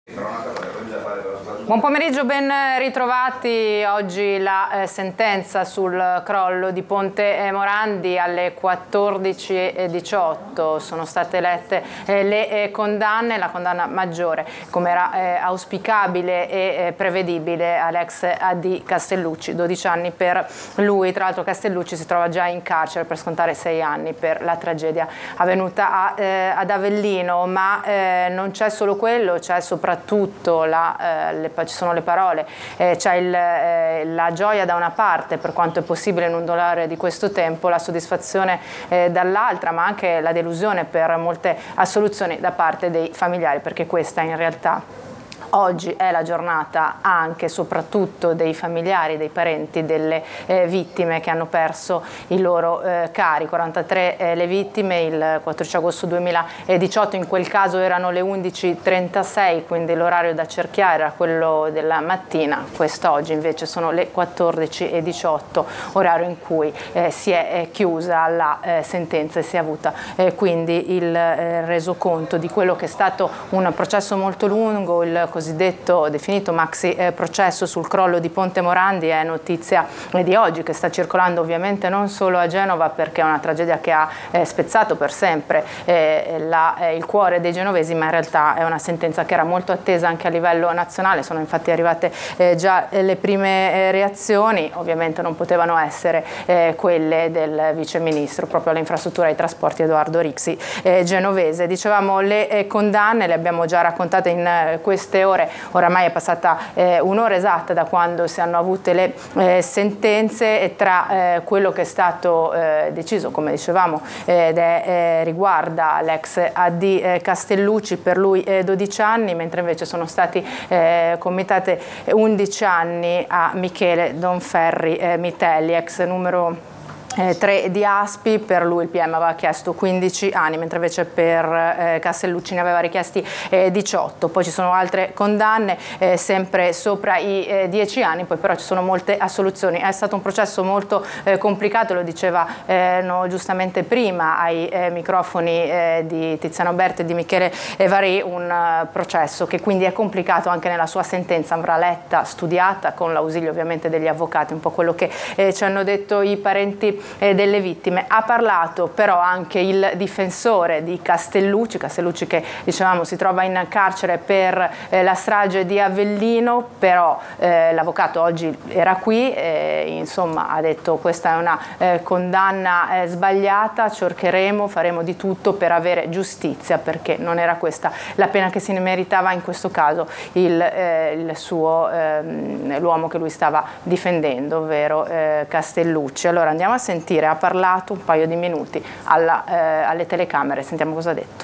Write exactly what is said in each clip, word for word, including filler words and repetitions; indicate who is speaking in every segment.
Speaker 1: Buon pomeriggio, ben ritrovati. Oggi la eh, sentenza sul crollo di Ponte Morandi alle quattordici e diciotto. Sono state lette eh, le eh, condanne, la condanna maggiore, come era eh, auspicabile e eh, prevedibile, all'ex A D Castellucci, dodici anni per lui. Tra l'altro Castellucci si trova già in carcere per scontare sei anni per la tragedia avvenuta a, eh, ad Avellino, ma eh, non c'è solo quello, c'è soprattutto la, eh, le ci sono le parole, eh, c'è il, eh, la gioia da una parte per quanto è possibile in un dolore di questo tempo, la soddisfazione eh, dall'altra, ma anche la delusione per molte assoluzioni da parte dei familiari, perché questa in realtà oggi è la giornata anche e soprattutto dei familiari, dei parenti delle eh, vittime che hanno perso i loro eh, cari. quarantatré eh, le vittime, il quattordici agosto duemiladiciotto, in quel caso erano le undici e trentasei, quindi l'orario da cerchiare era quello della mattina. Quest'oggi invece sono le quattordici e diciotto, orario in cui eh, si è eh, chiusa la eh, sentenza e si è avuta eh, quindi il eh, resoconto di quello che è stato un processo molto lungo, il cosiddetto definito maxi eh, processo sul crollo di Ponte Morandi. È notizia eh, di oggi, che sta circolando ovviamente non solo a Genova, perché è una tragedia che ha eh, spezzato per sempre eh, la, eh, il cuore dei genovesi, ma in realtà è una sentenza che era molto attesa anche a livello nazionale. Sono infatti arrivate eh, già le prime eh, reazioni, ovviamente non potevano essere eh, quelle del vice ministro proprio alle infrastrutture e ai trasporti Edoardo Rixi, eh, genovese. Dicevamo le eh, condanne, le abbiamo già raccontate in eh, queste ore. Oramai è passata eh, un'ora esatta da quando si hanno avute le eh, sentenze, e tra eh, quello che è stato eh, deciso, come dicevamo, ed è, eh, riguarda l'ex A D eh, Castellucci, per lui eh, dodici anni, mentre invece sono stati eh, commitate undici anni a Michele Donferri eh, Mitelli, ex numero Eh, tre di Aspi. Per lui il P M aveva chiesto quindici anni, mentre invece per eh, Castellucci ne aveva richiesti eh, diciotto. Poi ci sono altre condanne eh, sempre sopra i eh, dieci anni, poi però ci sono molte assoluzioni. È stato un processo molto eh, complicato, lo diceva eh, no, giustamente prima ai eh, microfoni eh, di Tiziano Berti e di Michele Varì, un uh, processo che quindi è complicato anche nella sua sentenza. Andrà letta, studiata, con l'ausilio ovviamente degli avvocati, un po' quello che eh, ci hanno detto i parenti Eh, delle vittime. Ha parlato però anche il difensore di Castellucci, Castellucci che dicevamo si trova in carcere per eh, la strage di Avellino, però eh, l'avvocato oggi era qui, eh, insomma ha detto questa è una eh, condanna eh, sbagliata, cercheremo, faremo di tutto per avere giustizia, perché non era questa la pena che si ne meritava in questo caso il, eh, il suo ehm, l'uomo che lui stava difendendo, ovvero eh, Castellucci. Allora andiamo a sentire, ha parlato un paio di minuti alla, eh, alle telecamere, sentiamo cosa ha detto.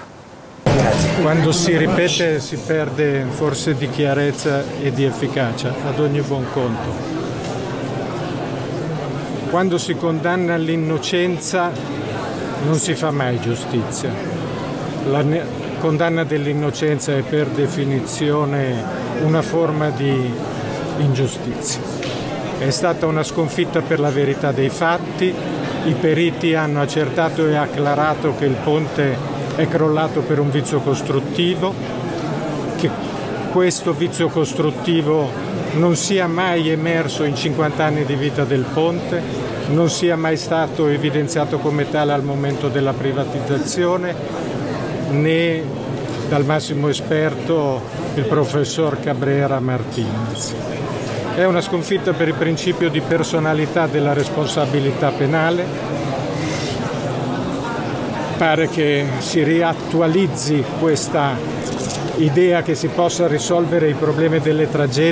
Speaker 2: Quando si ripete si perde forse di chiarezza e di efficacia, ad ogni buon conto. Quando si condanna l'innocenza non si fa mai giustizia. La condanna dell'innocenza è per definizione una forma di ingiustizia. È stata una sconfitta per la verità dei fatti. I periti hanno accertato e acclarato che il ponte è crollato per un vizio costruttivo, che questo vizio costruttivo non sia mai emerso in cinquanta anni di vita del ponte, non sia mai stato evidenziato come tale al momento della privatizzazione, né dal massimo esperto, il professor Cabrera Martinez. È una sconfitta per il principio di personalità della responsabilità penale. Pare che si riattualizzi questa idea che si possa risolvere i problemi delle tragedie